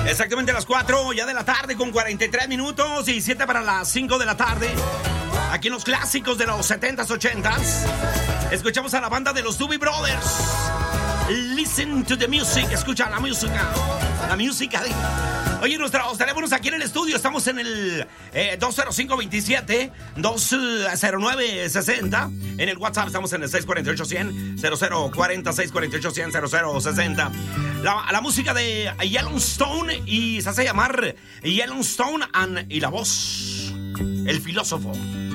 Exactamente a las 4 ya de la tarde con 43 minutos y 7 para las 5 de la tarde. Aquí en los clásicos de los 70s, 80s. Escuchamos a la banda de los Doobie Brothers. Listen to the music. Escucha la música. La música. Oye, nuestros teléfonos aquí en el estudio. Estamos en el 205-27-209-60. En el WhatsApp estamos en el 648-100-0040, 648-100-0060. La música de Yellowstone y se hace llamar Yellowstone y la voz, el filósofo.